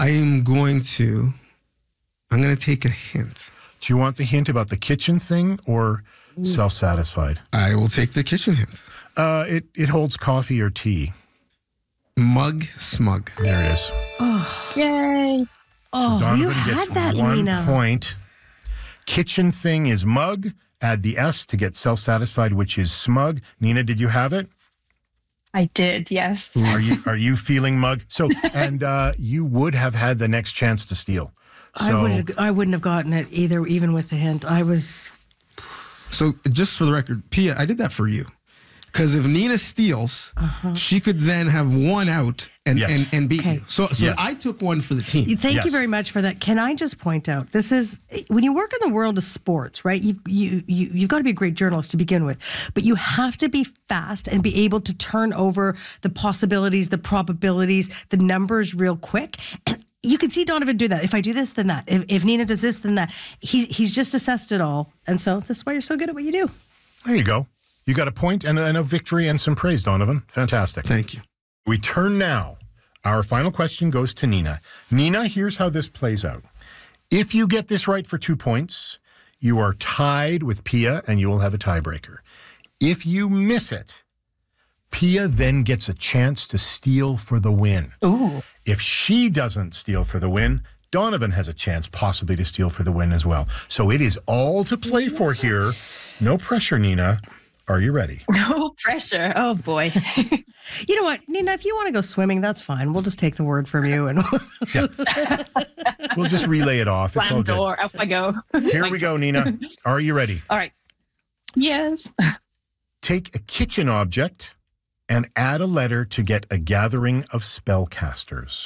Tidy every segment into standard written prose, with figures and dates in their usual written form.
I'm going to take a hint. Do you want the hint about the kitchen thing or self-satisfied? I will take the kitchen hint. It holds coffee or tea. Mug smug. There it is. Oh, yay! So Donovan you had gets that, 1 Nina. point. Kitchen thing is mug. Add the S to get self-satisfied, which is smug. Nina, did you have it? I did, yes. Are you feeling mug? So, and you would have had the next chance to steal. So, I wouldn't have gotten it either, even with the hint. So just for the record, Pia, I did that for you. Because if Nina steals, she could then have one out and beat you. So Yes. I took one for the team. Thank you very much for that. Can I just point out, this is, when you work in the world of sports, right, you've got to be a great journalist to begin with, but you have to be fast and be able to turn over the possibilities, the probabilities, the numbers real quick. And you can see Donovan do that. If I do this, then that. If Nina does this, then that. He's just assessed it all. And so that's why you're so good at what you do. there you go. You got a point and a victory and some praise, Donovan. Fantastic. Thank you. We turn now. Our final question goes to Nina. Nina, here's how this plays out. If you get this right for 2 points, you are tied with Pia and you will have a tiebreaker. If you miss it, Pia then gets a chance to steal for the win. Ooh. If she doesn't steal for the win, Donovan has a chance possibly to steal for the win as well. So it is all to play for here. No pressure, Nina. Are you ready? No pressure. Oh, boy. You know what, Nina, if you want to go swimming, that's fine. We'll just take the word from you. And We'll just relay it off. It's all Slam door. good. Off I go. Here we go, Nina. Are you ready? All right. Yes. Take a kitchen object and add a letter to get a gathering of spellcasters.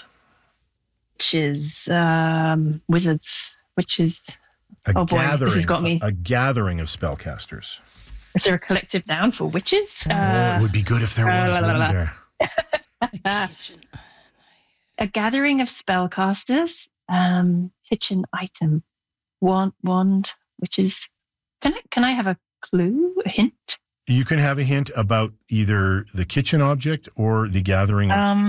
Wizards, witches. Oh, boy, this has got me. A gathering of spellcasters. Is there a collective noun for witches? It would be good if there was, wouldn't there? A gathering of spellcasters. Kitchen item. Wand, witches. Can I have a clue? A hint? You can have a hint about either the kitchen object or the gathering.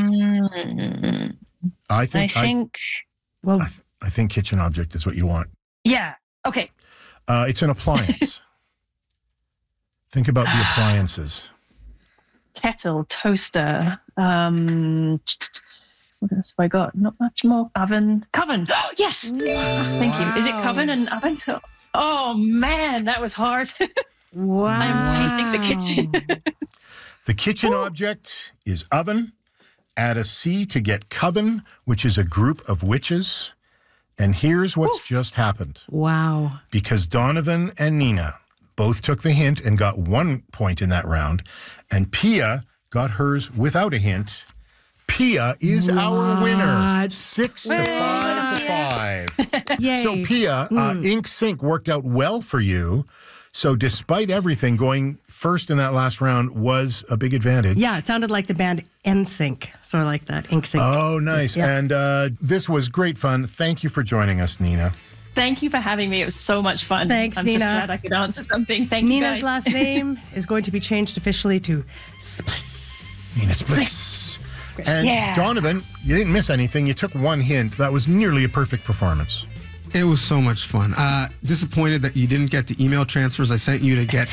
I think kitchen object is what you want. Yeah. Okay. It's an appliance. Think about the appliances. Kettle, toaster. What else have I got? Not much more. Oven. Coven. Oh, yes. Thank you. Is it coven and oven? Oh, man, that was hard. Wow. I'm tasting the kitchen. The kitchen object is oven. Add a C to get coven, which is a group of witches. And here's what's just happened. Wow. Because Donovan and Nina both took the hint and got 1 point in that round, and Pia got hers without a hint. Pia is our winner. 6 to 5 to 5. Yay. So Pia, Ink Sync worked out well for you. So despite everything, going first in that last round was a big advantage. Yeah, it sounded like the band NSYNC. So I like that, Ink Sync. Oh, nice. Yeah. And this was great fun. Thank you for joining us, Nina. Thank you for having me. It was so much fun. Thanks, I'm Nina. just glad I could answer something. Thank you, Nina's guys. last name is going to be changed officially to Spliss. Nina Spliss. And Yeah. Donovan, you didn't miss anything. You took 1 hint. That was nearly a perfect performance. It was so much fun. Disappointed that you didn't get the email transfers I sent you to get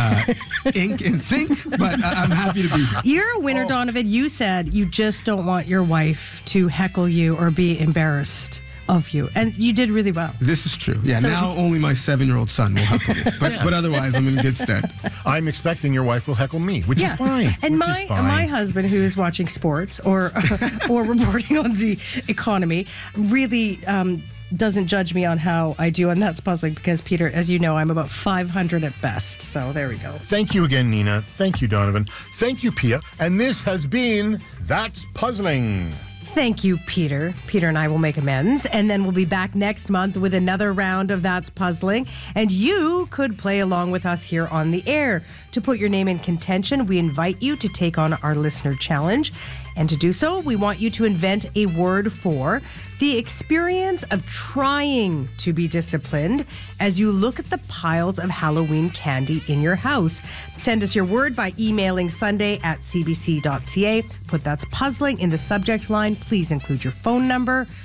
Ink and Sync, but I'm happy to be here. You're a winner, Donovan. You said you just don't want your wife to heckle you or be embarrassed of you. And you did really well. This is true. Yeah, So- now only my 7-year-old son will heckle me. But otherwise, I'm in good stead. I'm expecting your wife will heckle me, which is fine. And which is fine. my husband, who is watching sports or reporting on the economy, really doesn't judge me on how I do on That's Puzzling because, Peter, as you know, I'm about 500 at best. So there we go. Thank you again, Nina. Thank you, Donovan. Thank you, Pia. And this has been That's Puzzling. Thank you, Peter. Peter and I will make amends, and then we'll be back next month with another round of That's Puzzling, and you could play along with us here on the air. To put your name in contention, we invite you to take on our listener challenge, and to do so, we want you to invent a word for the experience of trying to be disciplined as you look at the piles of Halloween candy in your house. Send us your word by emailing sunday@cbc.ca. Put That's Puzzling in the subject line. Please include your phone number.